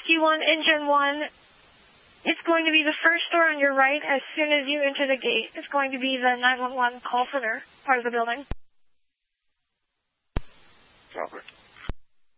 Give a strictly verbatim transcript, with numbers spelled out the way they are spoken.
Rescue one, Engine one. It's going to be the first door on your right as soon as you enter the gate. It's going to be the nine one one call center part of the building. Copy.